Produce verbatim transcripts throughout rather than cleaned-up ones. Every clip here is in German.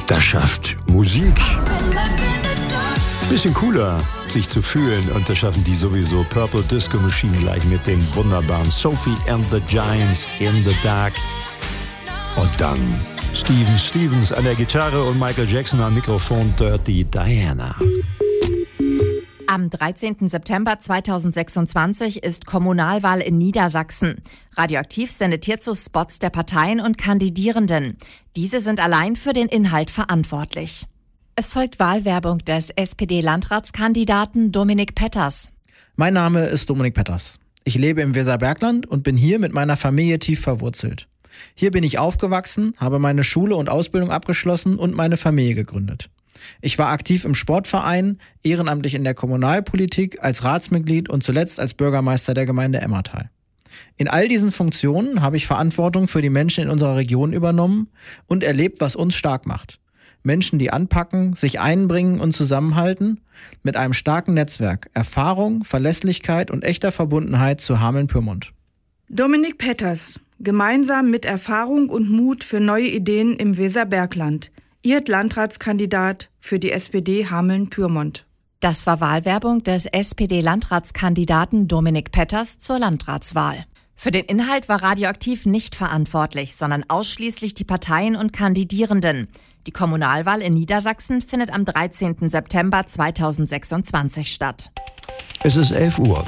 Das schafft Musik. Bisschen cooler sich zu fühlen und das schaffen die sowieso. Purple Disco Machine gleich mit dem wunderbaren Sophie and the Giants in the Dark. Und dann Steven Stevens an der Gitarre und Michael Jackson am Mikrofon, Dirty Diana. Am dreizehnten September zweitausendsechsundzwanzig ist Kommunalwahl in Niedersachsen. Radioaktiv sendet hierzu Spots der Parteien und Kandidierenden. Diese sind allein für den Inhalt verantwortlich. Es folgt Wahlwerbung des S P D-Landratskandidaten Dominik Petters. Mein Name ist Dominik Petters. Ich lebe im Weserbergland und bin hier mit meiner Familie tief verwurzelt. Hier bin ich aufgewachsen, habe meine Schule und Ausbildung abgeschlossen und meine Familie gegründet. Ich war aktiv im Sportverein, ehrenamtlich in der Kommunalpolitik, als Ratsmitglied und zuletzt als Bürgermeister der Gemeinde Emmertal. In all diesen Funktionen habe ich Verantwortung für die Menschen in unserer Region übernommen und erlebt, was uns stark macht. Menschen, die anpacken, sich einbringen und zusammenhalten, mit einem starken Netzwerk, Erfahrung, Verlässlichkeit und echter Verbundenheit zu Hameln-Pyrmont. Dominik Petters, gemeinsam mit Erfahrung und Mut für neue Ideen im Weserbergland. Ihr Landratskandidat für die S P D Hameln-Pyrmont. Das war Wahlwerbung des S P D-Landratskandidaten Dominik Petters zur Landratswahl. Für den Inhalt war Radioaktiv nicht verantwortlich, sondern ausschließlich die Parteien und Kandidierenden. Die Kommunalwahl in Niedersachsen findet am dreizehnten September zweitausendsechsundzwanzig statt. Es ist elf Uhr.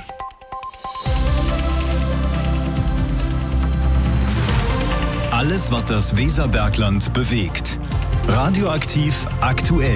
Alles, was das Weserbergland bewegt. Radioaktiv aktuell.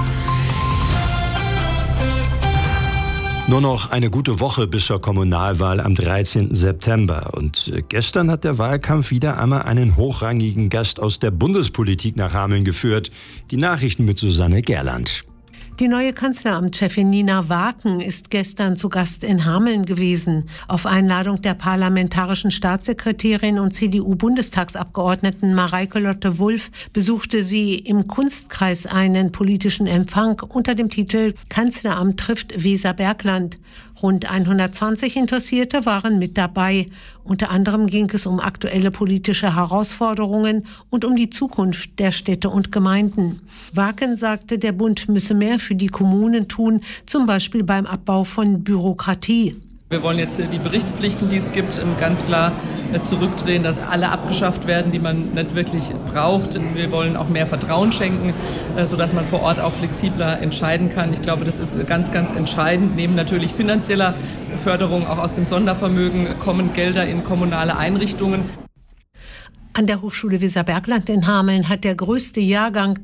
Nur noch eine gute Woche bis zur Kommunalwahl am dreizehnten September. Und gestern hat der Wahlkampf wieder einmal einen hochrangigen Gast aus der Bundespolitik nach Hameln geführt. Die Nachrichten mit Susanne Gerland. Die neue Kanzleramtschefin Nina Waken ist gestern zu Gast in Hameln gewesen. Auf Einladung der parlamentarischen Staatssekretärin und C D U-Bundestagsabgeordneten Mareike Lotte Wulff besuchte sie im Kunstkreis einen politischen Empfang unter dem Titel Kanzleramt trifft Weserbergland. Rund hundertzwanzig Interessierte waren mit dabei. Unter anderem ging es um aktuelle politische Herausforderungen und um die Zukunft der Städte und Gemeinden. Waken sagte, der Bund müsse mehr für die Kommunen tun, zum Beispiel beim Abbau von Bürokratie. Wir wollen jetzt die Berichtspflichten, die es gibt, ganz klar zurückdrehen, dass alle abgeschafft werden, die man nicht wirklich braucht. Wir wollen auch mehr Vertrauen schenken, sodass man vor Ort auch flexibler entscheiden kann. Ich glaube, das ist ganz, ganz entscheidend. Neben natürlich finanzieller Förderung, auch aus dem Sondervermögen, kommen Gelder in kommunale Einrichtungen. An der Hochschule Weserbergland in Hameln hat der größte Jahrgang